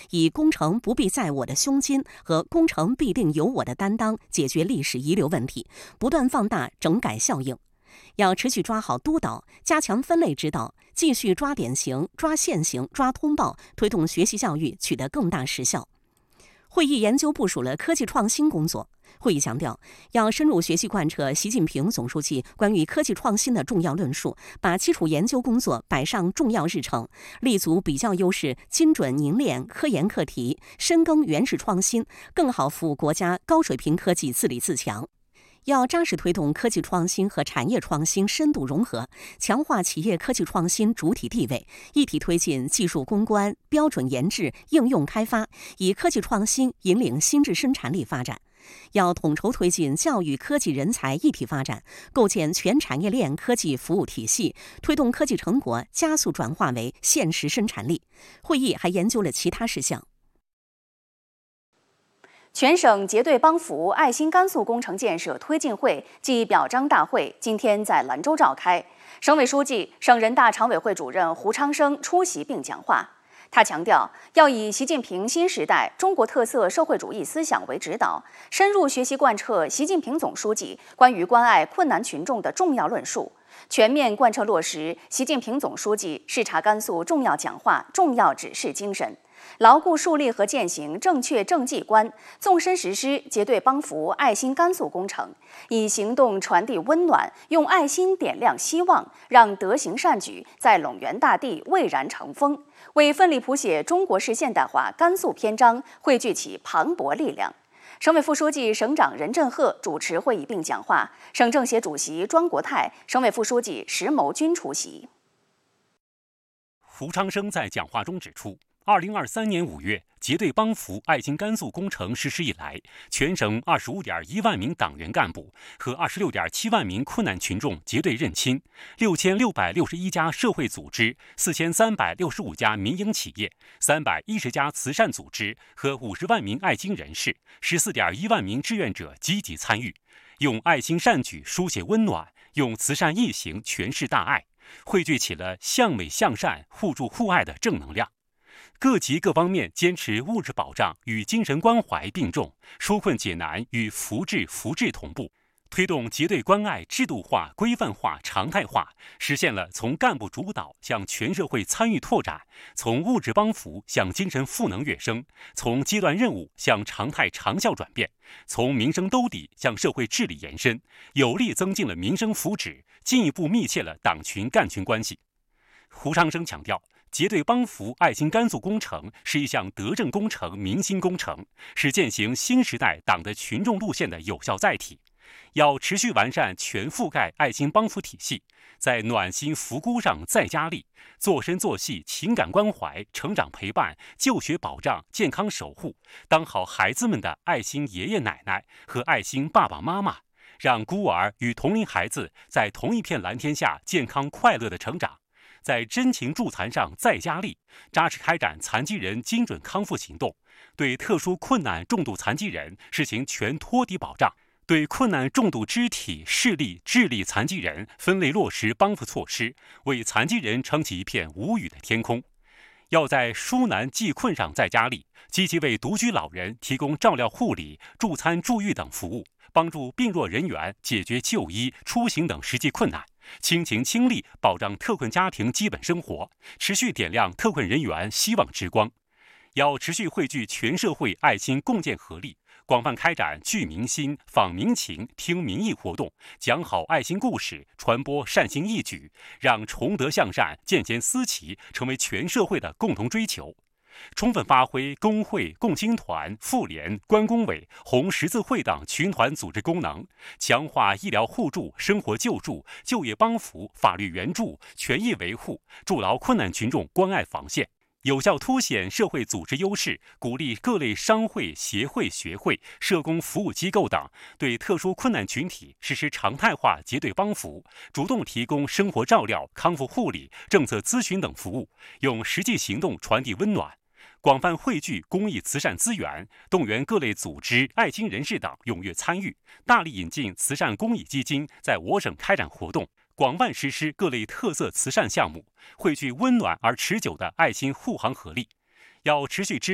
以功成不必在我的胸襟和功成必定有我的担当解决历史遗留问题，不断放大整改效应。要持续抓好督导，加强分类指导，继续抓典型、抓现行、抓通报，推动学习教育取得更大实效。会议研究部署了科技创新工作。会议强调，要深入学习贯彻习近平总书记关于科技创新的重要论述，把基础研究工作摆上重要日程，立足比较优势，精准凝练科研课题，深耕原始创新，更好服务国家高水平科技自立自强。要扎实推动科技创新和产业创新深度融合，强化企业科技创新主体地位，一体推进技术攻关、标准研制、应用开发，以科技创新引领新质生产力发展。要统筹推进教育科技人才一体发展，构建全产业链科技服务体系，推动科技成果加速转化为现实生产力。会议还研究了其他事项。 全省结对帮扶爱心甘肃工程建设推进会暨表彰大会今天在兰州召开，省委书记、省人大常委会主任胡昌生出席并讲话。他强调，要以习近平新时代中国特色社会主义思想为指导，深入学习贯彻习近平总书记关于关爱困难群众的重要论述，全面贯彻落实习近平总书记视察甘肃重要讲话、重要指示精神，牢固树立和践行正确政绩观，纵深实施结对帮扶爱心甘肃工程，以行动传递温暖，用爱心点亮希望，让德行善举在陇源大地蔚然成风，为奋力谱写中国式现代化甘肃篇章汇聚起磅礴力量。省委副书记、省长任振赫主持会议并讲话，省政协主席庄国泰、省委副书记石谋军出席。 胡昌生在讲话中指出，2023年5月结对帮扶爱心甘肃工程实施以来，全省25.1万名党员干部和26.7万名困难群众结对认亲，6661家社会组织、4365家民营企业、310家慈善组织和50万名爱心人士、14.1万名志愿者积极参与，用爱心善举书写温暖，用慈善义行诠释大爱，汇聚起了向美向善、互助互爱的正能量。各级各方面坚持物质保障与精神关怀并重，纾困解难与扶治同步，推动结对关爱制度化、规范化、常态化，实现了从干部主导向全社会参与拓展，从物质帮扶向精神赋能跃升，从阶段任务向常态长效转变，从民生兜底向社会治理延伸，有力增进了民生福祉，进一步密切了党群干群关系。胡昌生强调，结对帮扶爱心甘肃工程是一项德政工程、民心工程，是践行新时代党的群众路线的有效载体。要持续完善全覆盖爱心帮扶体系，在暖心扶孤上再加力，做深做细情感关怀、成长陪伴、就学保障、健康守护，当好孩子们的爱心爷爷奶奶和爱心爸爸妈妈，让孤儿与同龄孩子在同一片蓝天下健康快乐的成长。在真情助残上再加力，扎实开展残疾人精准康复行动，对特殊困难重度残疾人实行全托底保障，对困难重度肢体、视力、智力残疾人分类落实帮扶措施，为残疾人撑起一片无语的天空。要在纾难济困上再加力，积极为独居老人提供照料护理、助餐助育等服务，帮助病弱人员解决就医、出行等实际困难，倾情倾力保障特困家庭基本生活，持续点亮特困人员希望之光。要持续汇聚全社会爱心共建合力，广泛开展聚民心、访民情、听民意活动，讲好爱心故事，传播善心义举，让崇德向善、见贤思齐成为全社会的共同追求。充分发挥工会、共青团、妇联、关工委、红十字会等群团组织功能，强化医疗互助、生活救助、就业帮扶、法律援助、权益维护，筑牢困难群众关爱防线，有效凸显社会组织优势，鼓励各类商会、协会、学会、社工服务机构等对特殊困难群体实施常态化结对帮扶，主动提供生活照料、康复护理、政策咨询等服务，用实际行动传递温暖。广泛汇聚公益慈善资源，动员各类组织、爱心人士等踊跃参与，大力引进慈善公益基金在我省开展活动，广泛实施各类特色慈善项目，汇聚温暖而持久的爱心护航合力。要持续支